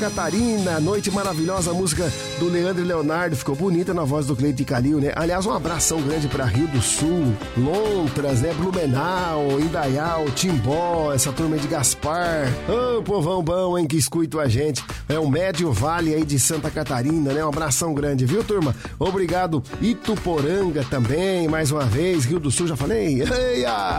Catarina, noite maravilhosa, a música do Leandro e Leonardo, ficou bonita na voz do Cleide Calil, né? Aliás, um abração grande pra Rio do Sul, Lontras, né? Blumenau, Indaial, Timbó, essa turma aí de Gaspar. Ô, povão bom, hein, que escuta a gente. É o Médio Vale aí de Santa Catarina, né? Um abração grande, viu, turma? Obrigado. Ituporanga também, mais uma vez, Rio do Sul, já falei. Eia!